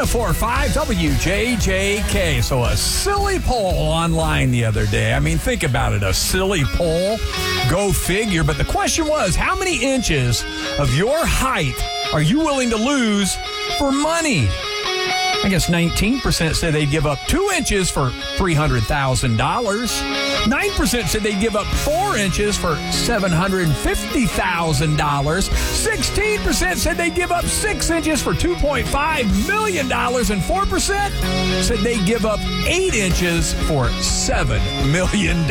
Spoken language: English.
1045 WJJK. So a silly poll online the other day. I mean, think about it. A silly poll. Go figure. But the question was, how many inches of your height are you willing to lose for money? I guess 19% said they'd give up 2 inches for $300,000. 9% said they'd give up 4 inches for $750,000. 16% said they'd give up 6 inches for $2.5 million. And 4% said they'd give up 8 inches for $7 million.